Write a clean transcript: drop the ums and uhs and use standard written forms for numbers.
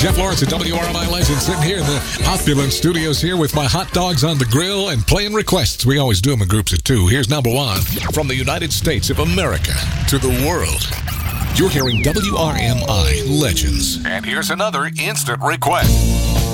Jeff Lawrence at WRMI Legends, sitting here in the opulent studios here with my hot dogs on the grill and playing requests. We always do them in groups of two. Here's number one. From the United States of America to the world, you're hearing WRMI Legends. And here's another instant request.